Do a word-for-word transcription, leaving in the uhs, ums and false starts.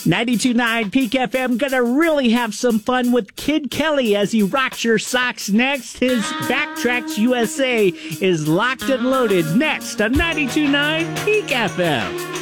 ninety-two point nine Peak F M, gonna really have some fun with Kid Kelly as he rocks your socks next. His Backtracks U S A is locked and loaded next on ninety-two point nine Peak F M.